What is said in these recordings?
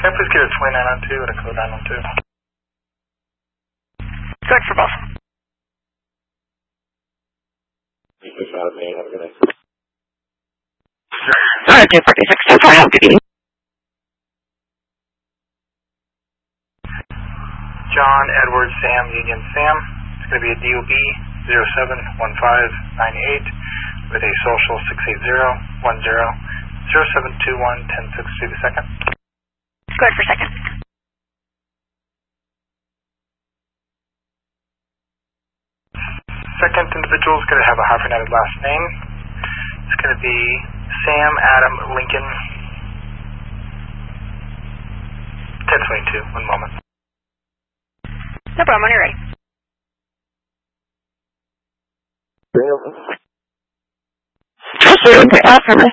I please get a 29 on 2 and a code 9 on 2? Good for both. Alright, 246, 10-4, have a good evening. John, Edward, Sam, Union, Sam. It's going to be a DOB 071598 with a social 6801007211062 the second. Good for second. Second individual is going to have a hyphenated last name. It's going to be Sam Adam Lincoln. 1022, 1 moment. No problem, when you're ready. Charles 313, for me.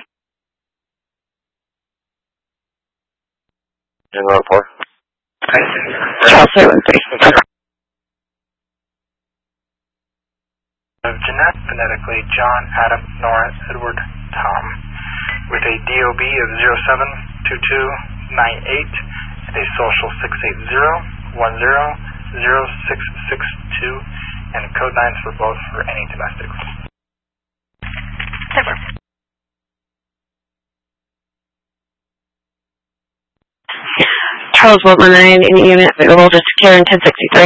General 4. Charles 313. Jeanette, phonetically John, Adam, Nora, Edward, Tom, with a DOB of 072298 and a social 680100662 and code 9s for both for any domestics. Super. Charles 119 in unit available to secure in 1063.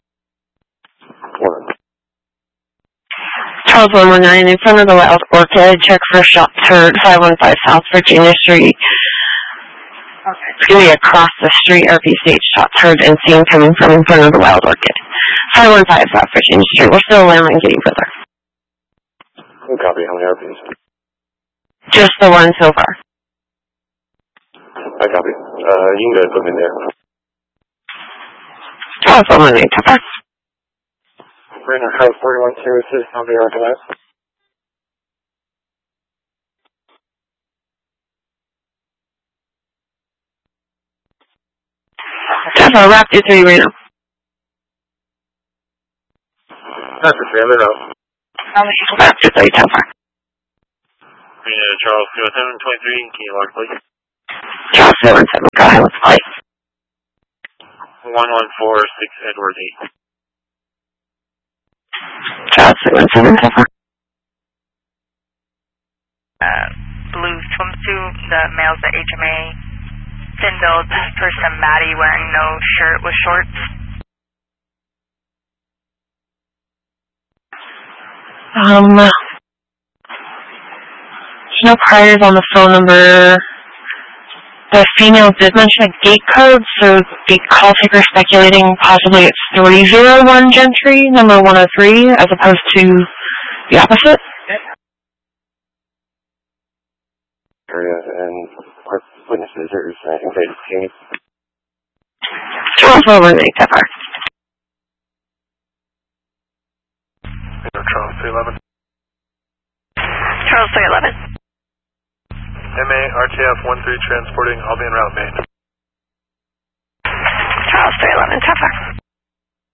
Charles 119 in front of the Wild Orchid, check for shots heard, 515 South Virginia Street. It's going to be across the street, RPCH shots heard and seen coming from in front of the Wild Orchid. 515 South Virginia Street. We're still landing getting further. Copy, how many RPs? Just the one so far. I copy. You can go put me in there. Charles 119, so far. Rainer House 41 services, how many RPs? Tempo, Raptor 3, Reno. Raptor 3, I'm in out. Raptor 3, Tempo. Charles 20723, can you log please? Charles 77, go ahead with flight. 1146 Edward 8. Charles 77, Tempo. Blue swimsuit, the male's at HMA. Thin-build person, Maddie, wearing no shirt with shorts. There's no priors on the phone number. The female did mention a gate code, so the call taker speculating possibly it's 301 Gentry, number 103, as opposed to the opposite. And witnesses are saying they see. Charles 118, Tepar. Charles 311. Charles 311. MA RTF 13 transporting, I'll be en route, Maine. Charles 311, Tepar.